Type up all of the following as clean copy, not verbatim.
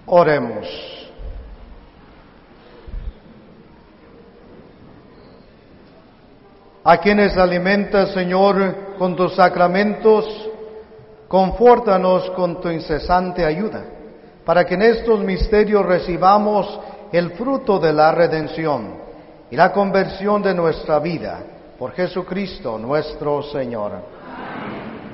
Oremos. A quienes alimentas, Señor, con tus sacramentos, confórtanos con tu incesante ayuda, para que en estos misterios recibamos el fruto de la redención y la conversión de nuestra vida, por Jesucristo nuestro Señor. Amén.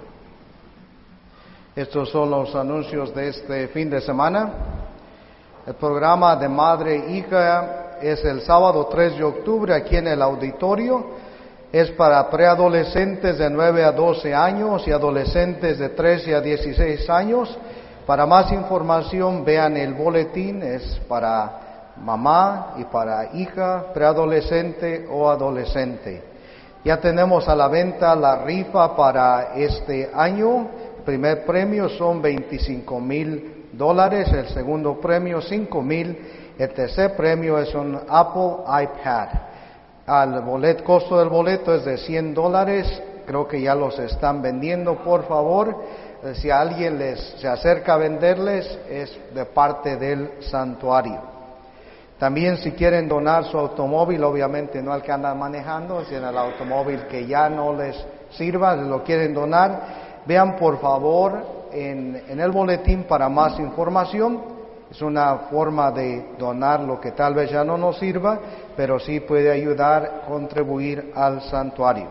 Estos son los anuncios de este fin de semana. El programa de Madre e Hija es el sábado 3 de octubre aquí en el auditorio. Es para preadolescentes de 9 a 12 años y adolescentes de 13 a 16 años. Para más información vean el boletín, es para mamá y para hija, preadolescente o adolescente. Ya tenemos a la venta la rifa para este año. El primer premio son $25,000, el segundo premio $5,000, el tercer premio es un Apple iPad. El costo del boleto es de $100, creo que ya los están vendiendo, por favor. Si alguien se acerca a venderles, es de parte del santuario. También si quieren donar su automóvil, obviamente no el que andan manejando, sino el automóvil que ya no les sirva, lo quieren donar, vean por favor en el boletín para más información. Es una forma de donar lo que tal vez ya no nos sirva, pero sí puede ayudar, contribuir al santuario.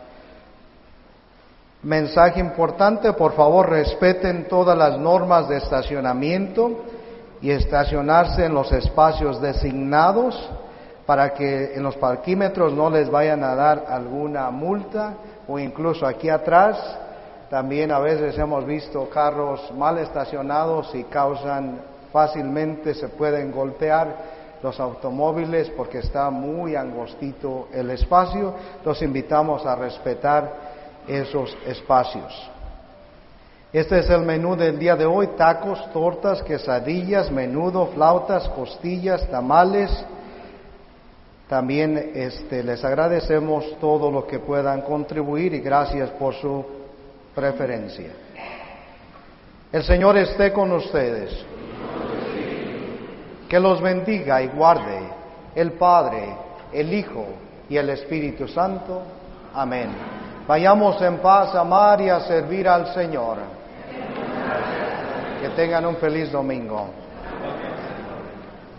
Mensaje importante, por favor respeten todas las normas de estacionamiento y estacionarse en los espacios designados para que en los parquímetros no les vayan a dar alguna multa, o incluso aquí atrás también a veces hemos visto carros mal estacionados y fácilmente se pueden golpear los automóviles porque está muy angostito el espacio. Los invitamos a respetar esos espacios. Este es el menú del día de hoy: tacos, tortas, quesadillas, menudo, flautas, costillas, tamales. También les agradecemos todo lo que puedan contribuir y gracias por su preferencia. El Señor esté con ustedes. Que los bendiga y guarde el Padre, el Hijo y el Espíritu Santo. Amén. Vayamos en paz a amar y a servir al Señor. Que tengan un feliz domingo.